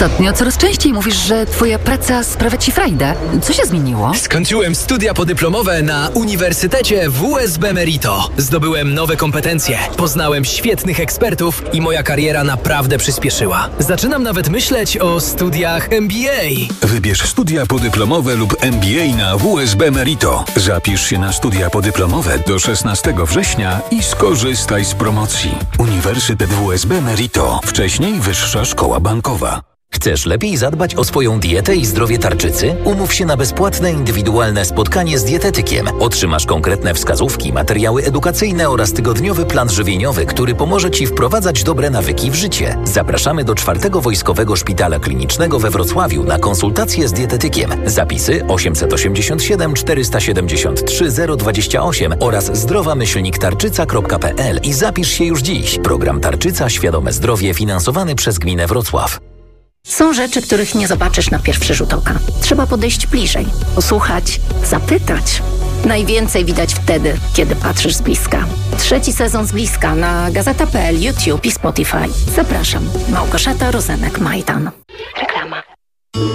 Ostatnio coraz częściej mówisz, że twoja praca sprawia ci frajdę. Co się zmieniło? Skończyłem studia podyplomowe na Uniwersytecie WSB Merito. Zdobyłem nowe kompetencje, poznałem świetnych ekspertów i moja kariera naprawdę przyspieszyła. Zaczynam nawet myśleć o studiach MBA. Wybierz studia podyplomowe lub MBA na WSB Merito. Zapisz się na studia podyplomowe do 16 września i skorzystaj z promocji. Uniwersytet WSB Merito. Wcześniej Wyższa Szkoła Bankowa. Chcesz lepiej zadbać o swoją dietę i zdrowie tarczycy? Umów się na bezpłatne, indywidualne spotkanie z dietetykiem. Otrzymasz konkretne wskazówki, materiały edukacyjne oraz tygodniowy plan żywieniowy, który pomoże Ci wprowadzać dobre nawyki w życie. Zapraszamy do 4. Wojskowego Szpitala Klinicznego we Wrocławiu na konsultację z dietetykiem. Zapisy 887 473 028 oraz zdrowamyślniktarczyca.pl i zapisz się już dziś. Program Tarczyca Świadome Zdrowie finansowany przez Gminę Wrocław. Są rzeczy, których nie zobaczysz na pierwszy rzut oka. Trzeba podejść bliżej, posłuchać, zapytać. Najwięcej widać wtedy, kiedy patrzysz z bliska. 3. sezon z bliska na Gazeta.pl, YouTube i Spotify. Zapraszam. Małgorzata Rozenek-Majdan.